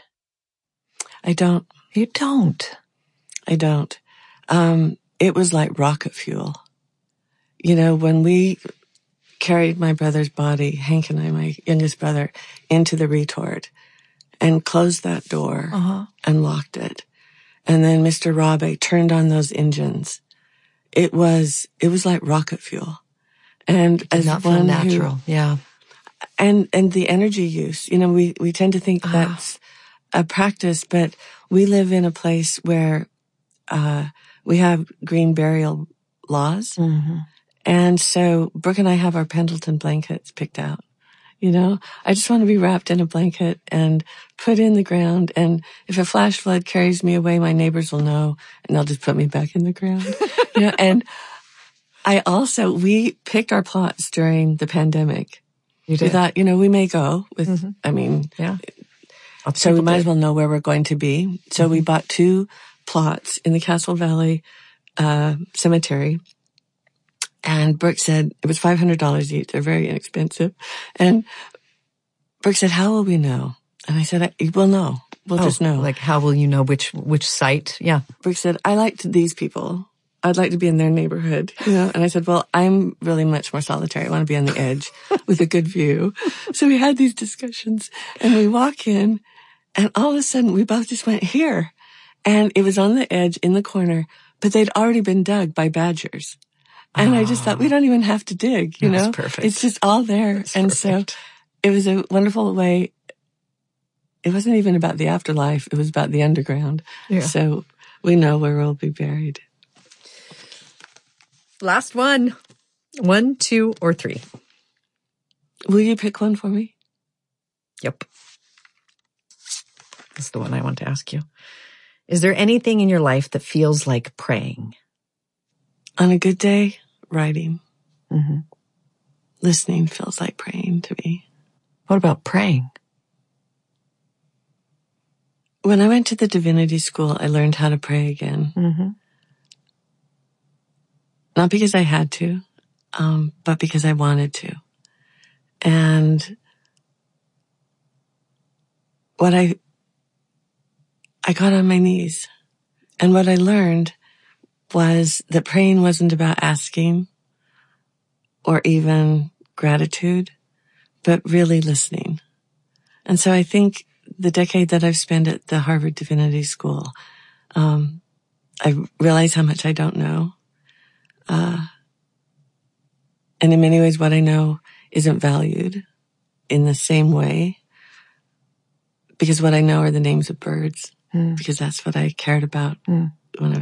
I don't. You don't? I don't. Um, it was like rocket fuel. You know, when we carried my brother's body, Hank and I, my youngest brother, into the retort and closed that door uh-huh. and locked it. And then Mister Rabe turned on those engines. It was, it was like rocket fuel. And it did as not feel one natural. Who, yeah. And, and the energy use, you know, we, we tend to think uh-huh. that's a practice, but we live in a place where, uh, we have green burial laws. Mm-hmm. And so Brooke and I have our Pendleton blankets picked out. You know, I just want to be wrapped in a blanket and put in the ground. And if a flash flood carries me away, my neighbors will know, and they'll just put me back in the ground. You know, and I also, we picked our plots during the pandemic. You did? We thought, you know, we may go with, mm-hmm. I mean, yeah. So we might did. as well know where we're going to be. So mm-hmm. we bought two plots in the Castle Valley, uh, cemetery. And Brooke said, it was five hundred dollars each. They're very inexpensive. And Brooke said, how will we know? And I said, we'll know. We'll oh, just know. Like, how will you know which, which site? Yeah. Brooke said, I liked these people. I'd like to be in their neighborhood, you know? And I said, well, I'm really much more solitary. I want to be on the edge with a good view. So we had these discussions, and we walk in, and all of a sudden we both just went here. And it was on the edge in the corner, but they'd already been dug by badgers. And oh. I just thought, we don't even have to dig, you That's know? Perfect. It's just all there. That's and perfect. So it was a wonderful way. It wasn't even about the afterlife. It was about the underground. Yeah. So we know where we'll be buried. Last one. One, two, or three. Will you pick one for me? Yep. That's the one I want to ask you. Is there anything in your life that feels like praying? On a good day, writing. Mm-hmm. Listening feels like praying to me. What about praying? When I went to the divinity school, I learned how to pray again. Mm-hmm. Not because I had to, um, but because I wanted to. And what I, I got on my knees, and what I learned was that praying wasn't about asking or even gratitude, but really listening. And so I think the decade that I've spent at the Harvard Divinity School, um, I realize how much I don't know. Uh, and in many ways, what I know isn't valued in the same way, because what I know are the names of birds, mm. because that's what I cared about mm. when I was